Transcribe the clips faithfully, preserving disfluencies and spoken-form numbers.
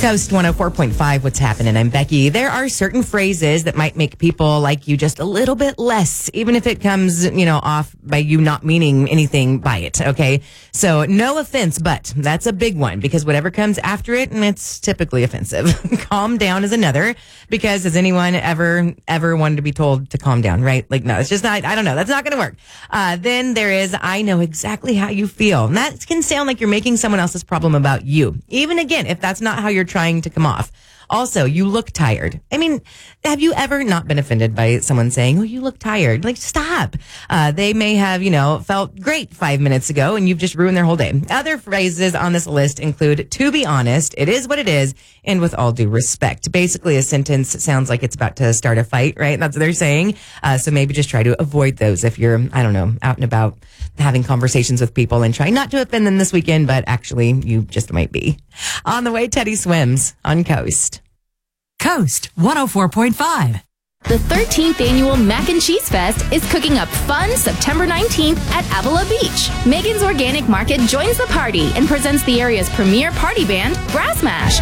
Coast one oh four point five, what's happening? I'm Becky. There are certain phrases that might make people like you just a little bit less, even if it comes, you know, off by you not meaning anything by it, okay? So no offense, but that's a big one because whatever comes after it, and it's typically offensive. Calm down is another, because has anyone ever, ever wanted to be told to calm down, right? Like, no, it's just not, I don't know. That's not going to work. Uh, then there is, I know exactly how you feel. And that can sound like you're making someone else's problem about you. Even again, if that's not how you're trying to come off. Also, you look tired. I mean, have you ever not been offended by someone saying, oh, you look tired? Like, stop. Uh, they may have, you know, felt great five minutes ago and you've just ruined their whole day. Other phrases on this list include, to be honest, it is what it is, and with all due respect. Basically, a sentence sounds like it's about to start a fight, right? That's what they're saying. Uh, so maybe just try to avoid those if you're, I don't know, out and about having conversations with people, and try not to offend them this weekend, but actually you just might be. On the way, Teddy Swims on Coast. Coast one oh four point five. The thirteenth Annual Mac and Cheese Fest is cooking up fun September nineteenth at Avila Beach. Megan's Organic Market joins the party and presents the area's premier party band, Brass Mash.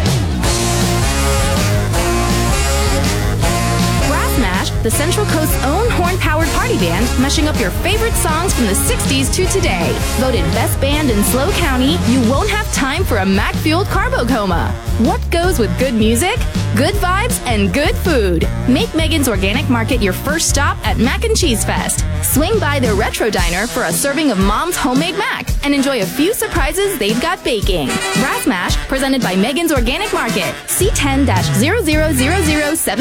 Brass Mash, the Central Coast's own horn-powered party band, mashing up your favorite songs from the sixties to today. Voted best band in SLO County, you won't have time for a Mac-fueled carbo coma. What goes with good music? Good vibes and good food. Make Megan's Organic Market your first stop at Mac and Cheese Fest. Swing by their Retro Diner for a serving of Mom's homemade mac and enjoy a few surprises they've got baking. Brass Mash, presented by Megan's Organic Market. C ten zero zero zero zero seven